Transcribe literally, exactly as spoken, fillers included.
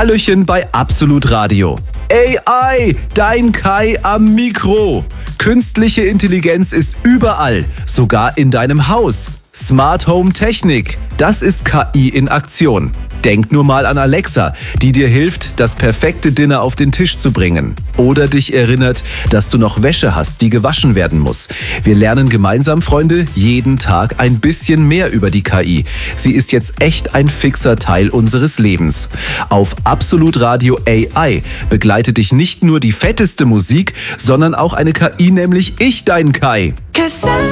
Hallöchen bei Absolut Radio. A I, dein Kai am Mikro. Künstliche Intelligenz ist überall, sogar in deinem Haus. Smart Home Technik, das ist K I in Aktion. Denk nur mal an Alexa, die dir hilft, das perfekte Dinner auf den Tisch zu bringen. Oder dich erinnert, dass du noch Wäsche hast, die gewaschen werden muss. Wir lernen gemeinsam, Freunde, jeden Tag ein bisschen mehr über die K I. Sie ist jetzt echt ein fixer Teil unseres Lebens. Auf Absolut Radio A I begleitet dich nicht nur die fetteste Musik, sondern auch eine K I, nämlich ich, dein Kai.